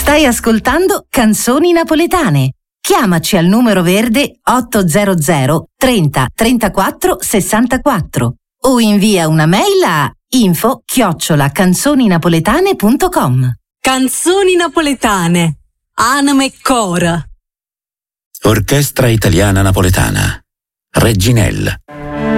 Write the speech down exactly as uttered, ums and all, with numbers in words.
Stai ascoltando Canzoni Napoletane. Chiamaci al numero verde ottocento trenta trentaquattro sessantaquattro o invia una mail a info chiocciola canzoninapoletane punto com. Canzoni Napoletane. Anime Cora. Orchestra Italiana Napoletana. Reginella.